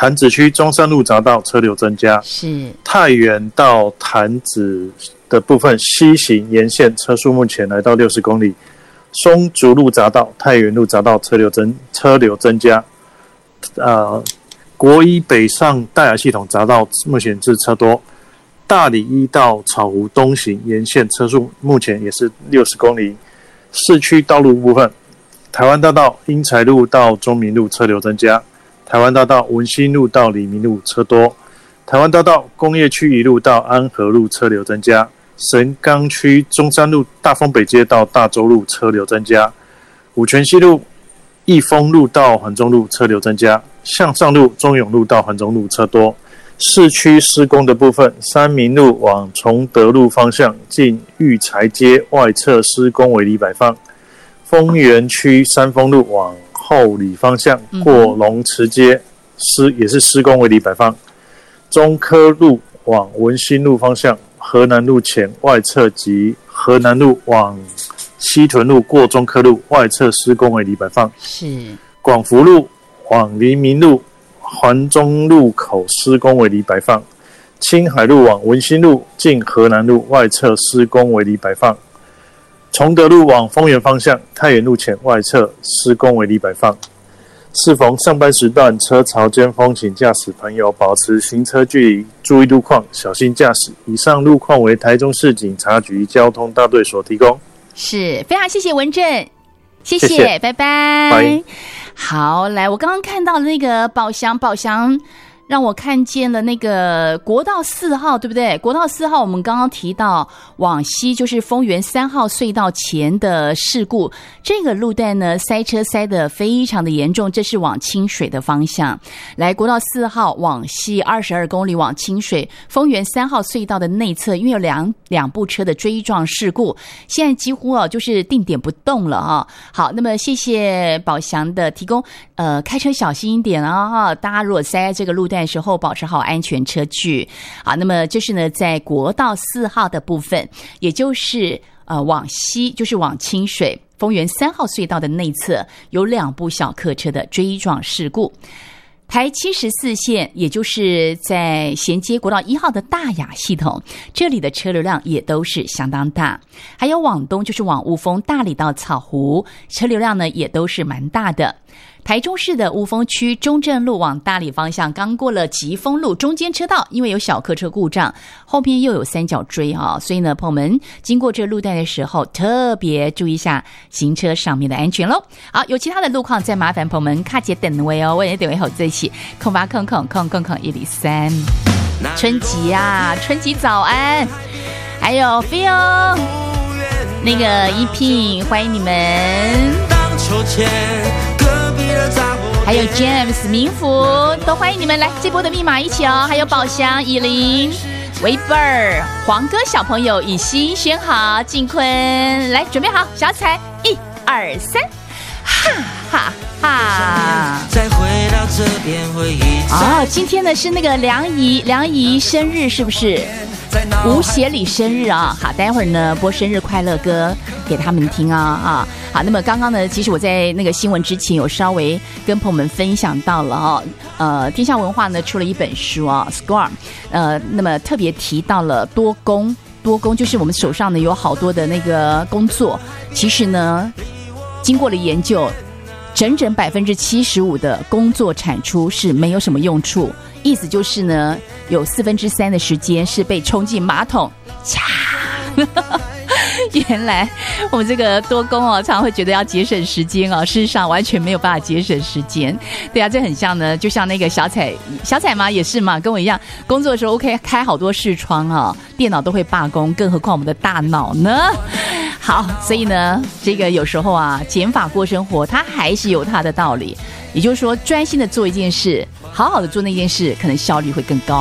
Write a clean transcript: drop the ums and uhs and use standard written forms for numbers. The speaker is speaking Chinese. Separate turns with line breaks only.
潭子区中山路匝道车流增加，
是
太原到潭子的部分西行沿线车速目前来到60公里，松竹路匝道、太原路匝道车流增加，国一北上大雅系统匝道目前是车多，大里一到草湖东行沿线车速目前也是60公里，市区道路部分，台湾大道英才路到中明路车流增加，台湾大道文心路到李明路车多，台湾大道工业区一路到安和路车流增加，神冈区中山路大丰北街到大洲路车流增加，五权西路益丰路到环中路车流增加，向上路中永路到环中路车多。市区施工的部分，三民路往崇德路方向近育才街外侧施工为里摆放，丰原区三丰路往后里方向过龙池街也是施工为里摆放，中科路往文心路方向河南路前外侧及河南路往西屯路过中科路外侧施工为里摆放，
是
广福路往黎明路环中路口施工为里摆放，青海路往文心路近河南路外侧施工为里摆放，崇德路往丰原方向太原路前外侧施工为里摆放。适逢上班时段车潮尖峰，请驾驶朋友保持行车距离，注意路况，小心驾驶。以上路况为台中市警察局交通大队所提供。
是，非常谢谢文正，谢谢，
谢谢
拜拜。
拜。
好，来，我刚刚看到那个宝祥让我看见了那个国道4号，对不对？国道4号我们刚刚提到往西就是丰原3号隧道前的事故，这个路段呢塞车塞得非常的严重，这是往清水的方向。来，国道4号往西22公里往清水，丰原3号隧道的内侧因为有两部车的追撞事故，现在几乎就是定点不动了啊。好，那么谢谢宝祥的提供，开车小心一点啊，大家如果塞在这个路段的时候，保持好安全车距。好，那么就是呢，在国道4号的部分，也就是往西，就是往清水丰原3号隧道的内侧，有2部小客车的追撞事故。台74线，也就是在衔接国道1号的大雅系统，这里的车流量也都是相当大。还有往东，就是往雾峰大里到草湖，车流量呢也都是蛮大的。台中市的雾峰区中正路往大里方向，刚过了吉丰路中间车道，因为有小客车故障，后面又有三角锥所以呢，朋友们经过这路段的时候，特别注意一下行车上面的安全咯。好，有其他的路况，再麻烦朋友们卡节等位哦，我也等位后在一起0800000103。春吉啊，春吉早安，还有 Phil 那个一聘，欢迎你们。还有 James 明福都欢迎你们来这波的密码一起哦，还有宝祥、以琳、维伯尔、黄哥小朋友、以西、选好、静坤，来准备好小彩，1、2、3，哈哈哈！再回到这边回忆今天呢是那个梁怡生日，是不是？吴协理生日啊，好，待会儿呢播生日快乐歌给他们听啊。好，那么刚刚呢，其实我在那个新闻之前有稍微跟朋友们分享到了天下文化呢出了一本书Square， 那么特别提到了多工就是我们手上呢有好多的那个工作，其实呢经过了研究，整整75%的工作产出是没有什么用处，意思就是呢有3/4的时间是被冲进马桶，原来我们这个多工常常会觉得要节省时间事实上完全没有办法节省时间。对啊，这很像呢，就像那个小彩嘛也是嘛，跟我一样，工作的时候 OK 开好多视窗电脑都会罢工，更何况我们的大脑呢？好，所以呢这个有时候减法过生活它还是有它的道理，也就是说专心的做一件事，好好的做那件事，可能效率会更高。